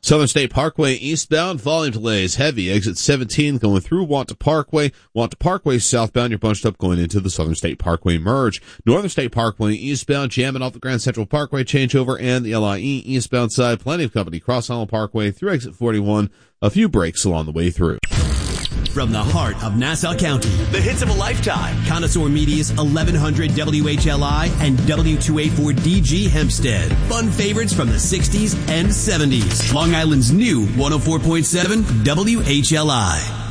Southern State Parkway eastbound, volume delays heavy. Exit 17 going through Wanta Parkway. Wanta Parkway southbound, you're bunched up going into the Southern State Parkway merge. Northern State Parkway eastbound, jamming off the Grand Central Parkway changeover and the LIE eastbound side. Plenty of company. Cross Island Parkway through exit 41. A few breaks along the way through. From the heart of Nassau County, the hits of a lifetime. Connoisseur Media's 1100 WHLI and W2A4DG Hempstead. Fun favorites from the 60s and 70s. Long Island's new 104.7 WHLI.